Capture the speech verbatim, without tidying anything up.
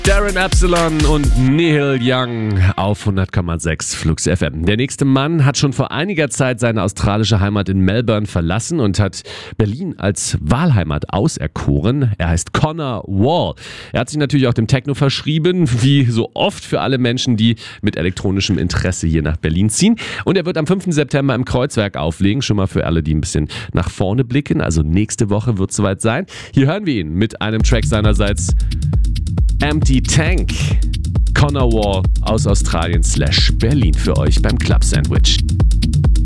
Darren Epsilon und Neil Young auf hundert Komma sechs Flux F M. Der nächste Mann hat schon vor einiger Zeit seine australische Heimat in Melbourne verlassen und hat Berlin als Wahlheimat auserkoren. Er heißt Connor Wall. Er hat sich natürlich auch dem Techno verschrieben, wie so oft für alle Menschen, die mit elektronischem Interesse hier nach Berlin ziehen. Und er wird am fünften September im Kreuzwerk auflegen, schon mal für alle, die ein bisschen nach vorne blicken. Also nächste Woche wird es soweit sein. Hier hören wir ihn mit einem Track seinerseits Empty Tank. Connor Wall aus Australien slash Berlin für euch beim Club Sandwich.